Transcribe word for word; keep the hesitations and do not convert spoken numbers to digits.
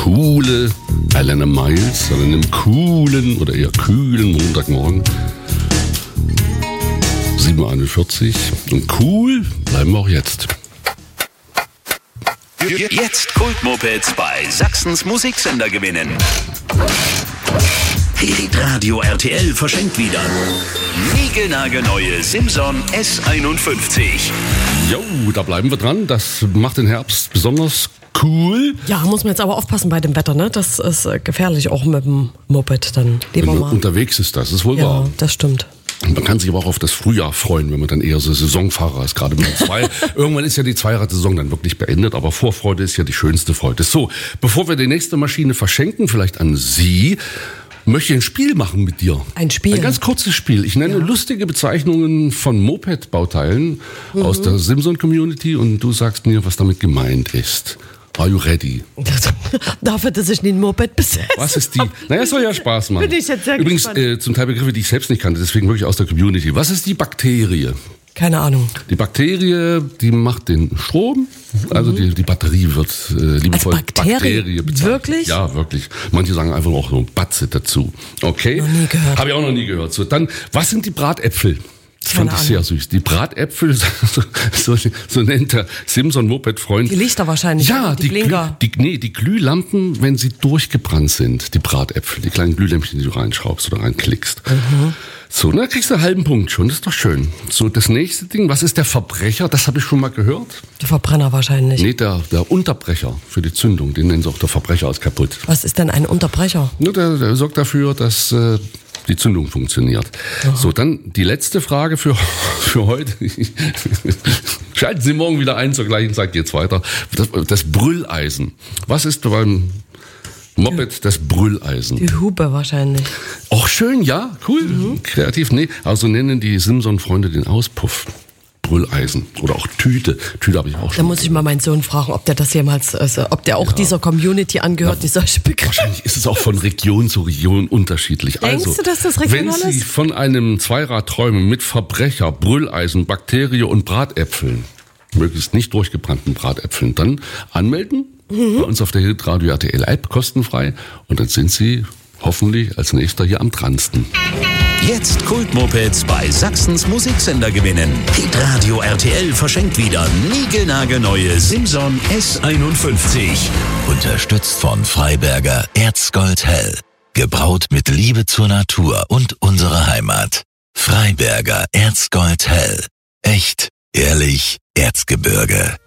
coole Alana Miles an einem coolen oder eher kühlen Montagmorgen. sieben Uhr einundvierzig und cool bleiben wir auch jetzt. Jetzt Kultmopeds bei Sachsens Musiksender gewinnen. Hitradio R T L verschenkt wieder niegelnagelneue Simson S einundfünfzig. Jo, da bleiben wir dran. Das macht den Herbst besonders cool. Ja, muss man jetzt aber aufpassen bei dem Wetter, ne? Das ist gefährlich auch mit dem Moped dann. Wenn man mal. unterwegs ist, das ist wohl ja, wahr. Das stimmt. Man kann sich aber auch auf das Frühjahr freuen, wenn man dann eher so Saisonfahrer ist, gerade mit zwei. Irgendwann ist ja die Zweiradsaison dann wirklich beendet, aber Vorfreude ist ja die schönste Freude. So, bevor wir die nächste Maschine verschenken, vielleicht an Sie, möchte ich ein Spiel machen mit dir. Ein Spiel? Ein ganz kurzes Spiel. Ich nenne ja. lustige Bezeichnungen von Moped-Bauteilen mhm. aus der Simson-Community und du sagst mir, was damit gemeint ist. Are you ready? Dafür, dass ich nicht ein Moped besetze. Was ist die? Naja, es soll ja Spaß machen. Bin ich jetzt sehr Übrigens, äh, zum Teil Begriffe, die ich selbst nicht kannte, deswegen wirklich aus der Community. Was ist die Bakterie? Keine Ahnung. Die Bakterie, die macht den Strom, also die, die Batterie wird äh, liebevoll Als Bakterie? Bakterie bezeichnet. Wirklich? Ja, wirklich. Manche sagen einfach auch so Batze dazu. Okay? Noch nie gehört. Habe ich auch noch nie gehört. So, dann, was sind die Bratäpfel? Das Keine fand ich sehr süß. Die Bratäpfel, so, so, so nennt der Simson-Moped-Freund. Die Lichter wahrscheinlich, ja, die, die Blinker. Glüh, die, nee, die Glühlampen, wenn sie durchgebrannt sind, die Bratäpfel, die kleinen Glühlämpchen, die du reinschraubst oder reinklickst. Mhm. So, na, kriegst du einen halben Punkt schon, das ist doch schön. So, das nächste Ding, was ist der Verbrecher? Das habe ich schon mal gehört. Der Verbrenner wahrscheinlich. Nee, der, der Unterbrecher für die Zündung, den nennen sie auch der Verbrecher ist kaputt. Was ist denn ein Unterbrecher? Na, der, der sorgt dafür, dass äh, die Zündung funktioniert. Aha. So, dann die letzte Frage für, für heute. Schalten Sie morgen wieder ein, zur gleichen Zeit geht's weiter. Das, das Brülleisen. Was ist beim Moped das Brülleisen? Die Hupe wahrscheinlich. Auch schön, ja, cool, mhm. kreativ. Nee, also nennen die Simson-Freunde den Auspuff. Brülleisen oder auch Tüte. Tüte habe ich auch schon. Da muss ich mal meinen Sohn fragen, ob der das jemals, also, ob der auch ja. dieser Community angehört, ja, die solche Begriffe. Wahrscheinlich ist es auch von Region zu Region unterschiedlich. Denkst also, du, dass das regional ist? Wenn Sie von einem Zweirad träumen mit Verbrecher, Brülleisen, Bakterie und Bratäpfeln, möglichst nicht durchgebrannten Bratäpfeln, dann anmelden mhm. bei uns auf der Hitradio R T L App, kostenfrei. Und dann sind Sie hoffentlich als nächster hier am dransten. Jetzt Kultmopeds bei Sachsens Musiksender gewinnen. Hitradio R T L verschenkt wieder niegelnagelneue Simson S einundfünfzig. Unterstützt von Freiberger Erzgold Hell. Gebraut mit Liebe zur Natur und unserer Heimat. Freiberger Erzgold Hell. Echt, ehrlich, Erzgebirge.